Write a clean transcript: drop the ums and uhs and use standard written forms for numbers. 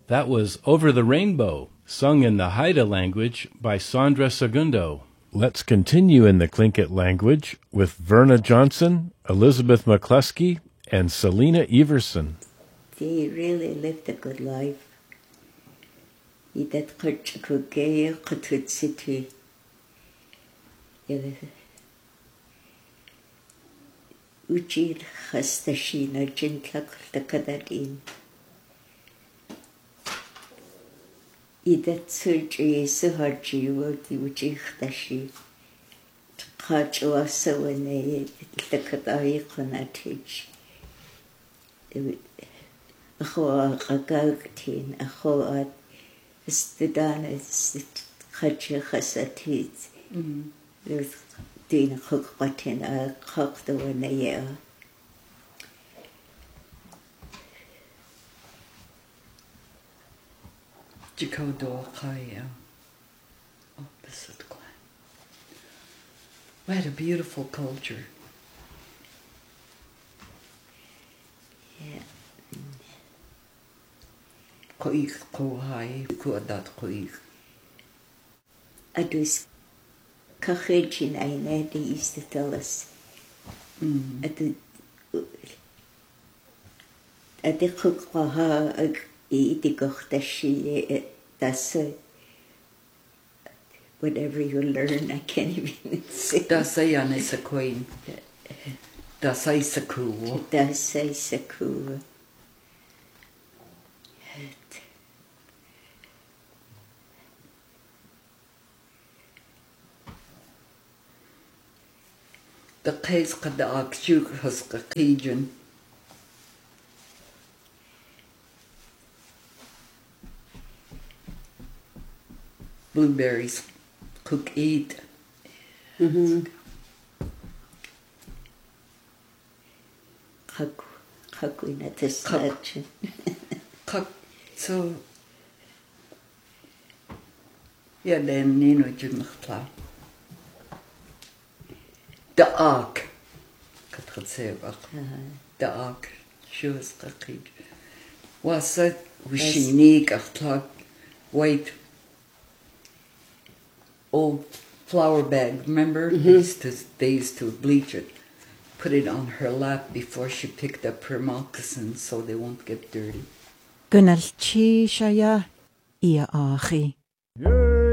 That was Over the Rainbow, sung in the Haida language by Sandra Segundo. Let's continue in the Tlingit language with Verna Johnson, Elizabeth McCluskey, and Selena Everson. They really lived a good life. Idat kutchukugaya kututsitu. Uchil khastashina jintlak takadadin. Idat surgery suharji woti uchiktashi. Kachwa sawane takadai kunatich. Achoa agagtin, achoa istidana khachi khasatit. Dina khukwatin a khakda wanaya. Jacodo Kaya, opposite clan. We had a beautiful culture. Yeah. Koik kohai, kuadat koik. Adus kachechin aine, they used to tell us. At the khukwaha idigochtashi, that's whatever you learn, I can't even say. Das ayan is a queen. Das is a cool. Das is a cool. The case qad aqshuk has qijun. Blueberries, cook eat. Kakuina tesnachin. So yeah, then Nino Jimachla. The ark. The ark. Shoes qaqid. Was it wishinig achtlag white old flour bag, remember? They used to bleach it, put it on her lap before she picked up her moccasins so they won't get dirty. Gunalchi shaya ia achi.